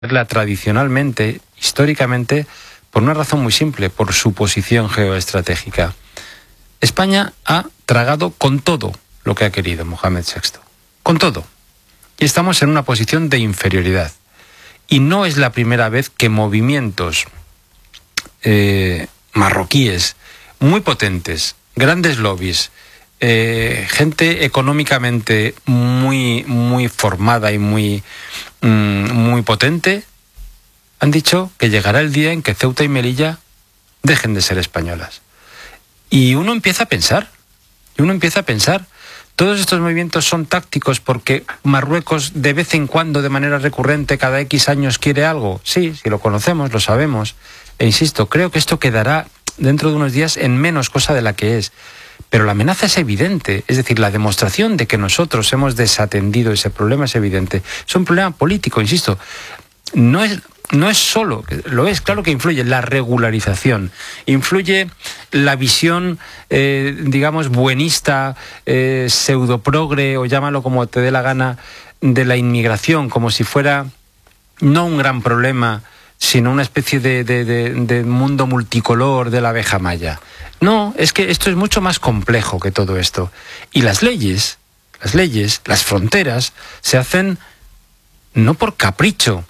tradicionalmente, históricamente, por una razón muy simple, por su posición geoestratégica. España ha tragado con todo lo que ha querido Mohamed VI, con todo. Y estamos en una posición de inferioridad. Y no es la primera vez que movimientos marroquíes muy potentes, grandes lobbies, gente económicamente muy formada y muy potente, han dicho que llegará el día en que Ceuta y Melilla dejen de ser españolas. Y uno empieza a pensar, todos estos movimientos son tácticos porque Marruecos de vez en cuando, de manera recurrente, cada X años quiere algo. Sí, lo conocemos, lo sabemos. E insisto, creo que esto quedará dentro de unos días en menos cosa de la que es. Pero la amenaza es evidente, es decir, la demostración de que nosotros hemos desatendido ese problema es evidente. Es un problema político, insisto. No es solo, lo es, claro que influye la regularización, influye la visión, digamos, buenista, pseudoprogre, o llámalo como te dé la gana, de la inmigración, como si fuera no un gran problema, sino una especie de mundo multicolor de la abeja maya. No, es que esto es mucho más complejo que todo esto. Y las leyes, las fronteras, se hacen no por capricho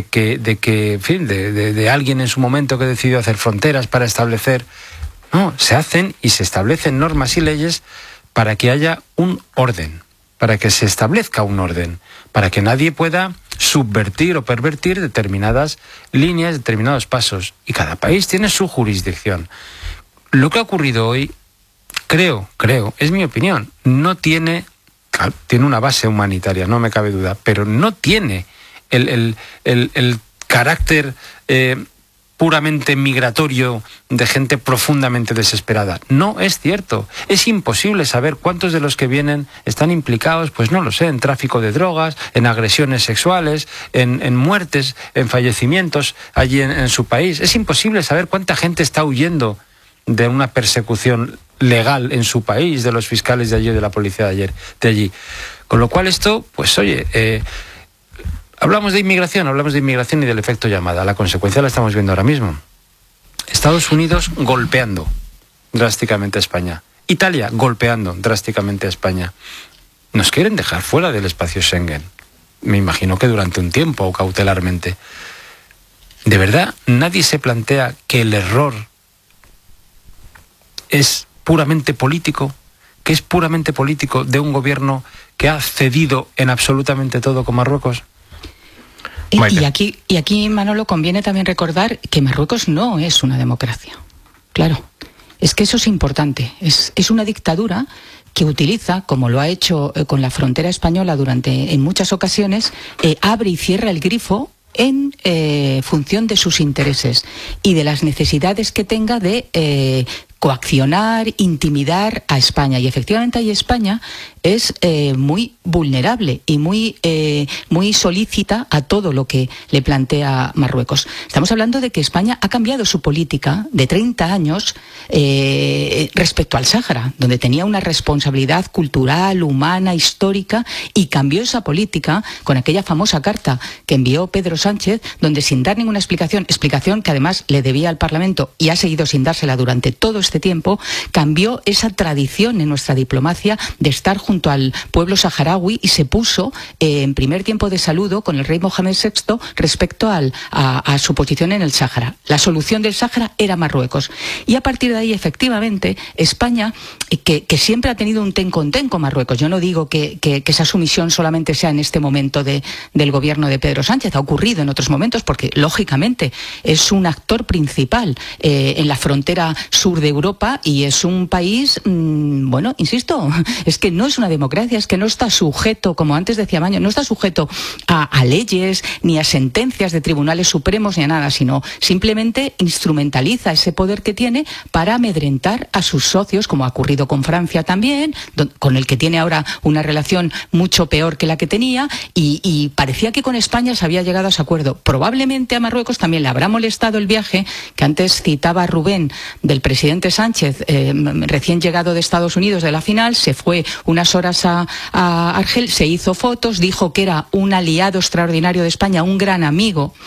de alguien en su momento que decidió hacer fronteras para establecer. No, se hacen y se establecen normas y leyes para que haya un orden, para que se establezca un orden, para que nadie pueda subvertir o pervertir determinadas líneas, determinados pasos. Y cada país tiene su jurisdicción. Lo que ha ocurrido hoy, creo, es mi opinión, no tiene una base humanitaria, no me cabe duda, pero no tiene el carácter puramente migratorio de gente profundamente desesperada. No es cierto. Es imposible saber cuántos de los que vienen están implicados, pues no lo sé, en tráfico de drogas, en agresiones sexuales, en muertes, en fallecimientos allí en su país. Es imposible saber cuánta gente está huyendo de una persecución legal en su país, de los fiscales de allí, de la policía de allí. Con lo cual esto, pues oye, hablamos de inmigración y del efecto llamada. La consecuencia la estamos viendo ahora mismo. Estados Unidos golpeando drásticamente a España. Italia golpeando drásticamente a España. Nos quieren dejar fuera del espacio Schengen. Me imagino que durante un tiempo o cautelarmente. ¿De verdad nadie se plantea que el error es puramente político? ¿Que es puramente político de un gobierno que ha cedido en absolutamente todo con Marruecos? Y aquí, Manolo, conviene también recordar que Marruecos no es una democracia. Claro, es que eso es importante. Es una dictadura que utiliza, como lo ha hecho con la frontera española en muchas ocasiones, abre y cierra el grifo en función de sus intereses y de las necesidades que tenga de coaccionar, intimidar a España. Y efectivamente ahí España es muy vulnerable y muy solícita a todo lo que le plantea Marruecos. Estamos hablando de que España ha cambiado su política de 30 años respecto al Sáhara, donde tenía una responsabilidad cultural, humana, histórica, y cambió esa política con aquella famosa carta que envió Pedro Sánchez, donde sin dar ninguna explicación que además le debía al Parlamento y ha seguido sin dársela durante todo este tiempo, cambió esa tradición en nuestra diplomacia de estar junto al pueblo saharaui y se puso en primer tiempo de saludo con el rey Mohamed VI respecto a su posición en el Sáhara. La solución del Sáhara era Marruecos. Y a partir de ahí, efectivamente, España, que siempre ha tenido un ten con Marruecos, yo no digo que esa sumisión solamente sea en este momento del gobierno de Pedro Sánchez, ha ocurrido en otros momentos porque, lógicamente, es un actor principal en la frontera sur de Europa y es un país, bueno, insisto, es que no es una democracia, es que no está sujeto, como antes decía Maño, no está sujeto a leyes ni a sentencias de tribunales supremos ni a nada, sino simplemente instrumentaliza ese poder que tiene para amedrentar a sus socios, como ha ocurrido con Francia también, con el que tiene ahora una relación mucho peor que la que tenía, y parecía que con España se había llegado a ese acuerdo. Probablemente a Marruecos también le habrá molestado el viaje que antes citaba Rubén del presidente presidente Sánchez, recién llegado de Estados Unidos de la final, se fue unas horas a Argel, se hizo fotos, dijo que era un aliado extraordinario de España, un gran amigo.